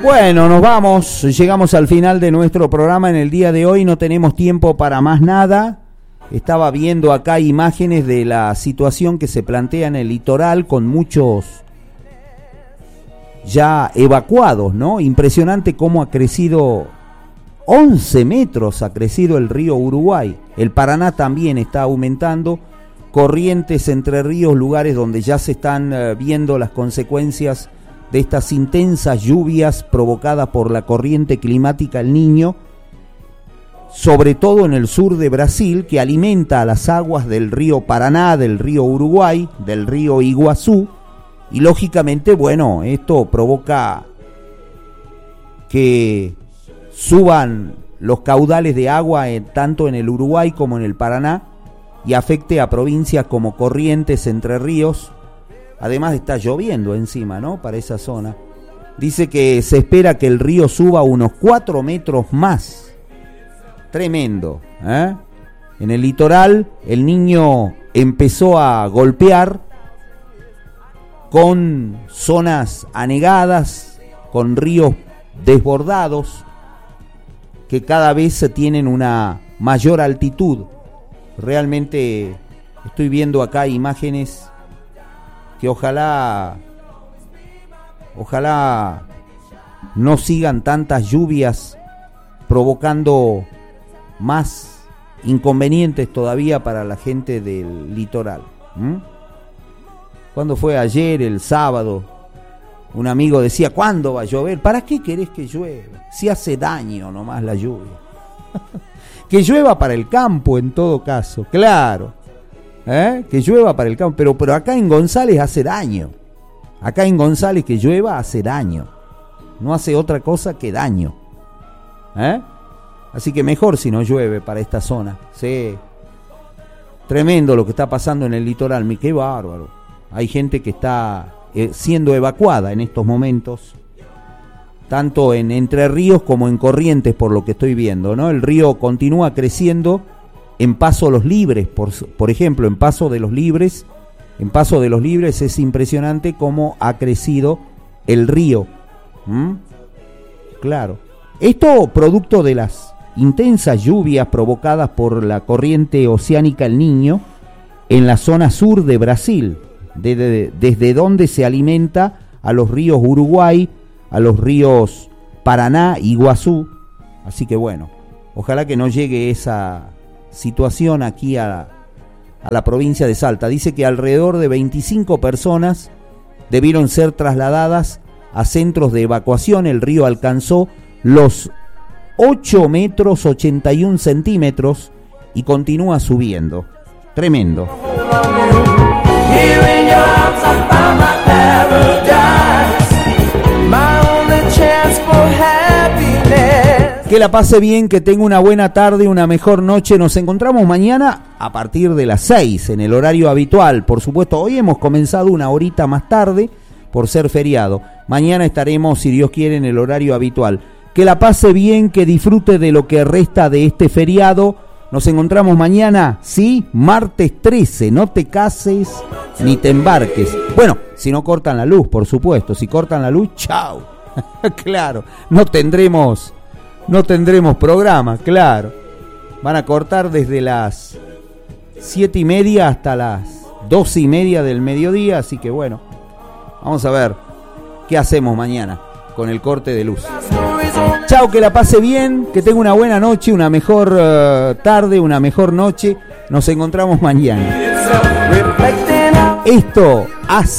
Bueno, nos vamos, llegamos al final de nuestro programa en el día de hoy, no tenemos tiempo para más nada. Estaba viendo acá imágenes de la situación que se plantea en el litoral con muchos ya evacuados, ¿no? Impresionante cómo ha crecido, 11 metros ha crecido el río Uruguay. El Paraná también está aumentando. Corrientes, Entre Ríos, lugares donde ya se están viendo las consecuencias de estas intensas lluvias provocadas por la corriente climática El Niño, sobre todo en el sur de Brasil, que alimenta a las aguas del río Paraná, del río Uruguay, del río Iguazú, y lógicamente, bueno, esto provoca que suban los caudales de agua tanto en el Uruguay como en el Paraná, y afecte a provincias como Corrientes, Entre Ríos. Además está lloviendo encima, ¿no? Para esa zona. Dice que se espera que el río suba unos 4 metros más. Tremendo, ¿eh? En el litoral, El Niño empezó a golpear con zonas anegadas, con ríos desbordados, que cada vez tienen una mayor altitud. Realmente estoy viendo acá imágenes que ojalá no sigan tantas lluvias provocando más inconvenientes todavía para la gente del litoral. ¿Cuándo fue? Ayer, el sábado, un amigo decía, ¿cuándo va a llover? ¿Para qué querés que llueva? Si hace daño nomás la lluvia. Que llueva para el campo en todo caso, claro. Que llueva para el campo, pero acá en González hace daño. Acá en González que llueva hace daño. No hace otra cosa que daño. Así que mejor si no llueve para esta zona. Sí. Tremendo lo que está pasando en el litoral, qué bárbaro. Hay gente que está siendo evacuada en estos momentos, tanto en Entre Ríos como en Corrientes, por lo que estoy viendo, ¿no? El río continúa creciendo en Paso Los Libres, por ejemplo, en Paso de los Libres es impresionante cómo ha crecido el río. Claro. Esto producto de las intensas lluvias provocadas por la corriente oceánica El Niño en la zona sur de Brasil, desde donde se alimenta a los ríos Uruguay, a los ríos Paraná, Iguazú. Así que bueno, ojalá que no llegue esa situación aquí a la provincia de Salta. Dice que alrededor de 25 personas debieron ser trasladadas a centros de evacuación. El río alcanzó los 8 metros 81 centímetros y continúa subiendo. Tremendo. Que la pase bien, que tenga una buena tarde, una mejor noche. Nos encontramos mañana a partir de las 6 en el horario habitual. Por supuesto, hoy hemos comenzado una horita más tarde por ser feriado. Mañana estaremos, si Dios quiere, en el horario habitual. Que la pase bien, que disfrute de lo que resta de este feriado. Nos encontramos mañana, ¿sí? Martes 13. No te cases ni te embarques. Bueno, si no cortan la luz, por supuesto. Si cortan la luz, chao. Claro, no tendremos programa, claro. Van a cortar desde las 7:30 hasta las 12:30 del mediodía, así que bueno, vamos a ver qué hacemos mañana con el corte de luz. Chao, que la pase bien, que tenga una buena noche, una mejor tarde, una mejor noche. Nos encontramos mañana. Esto hace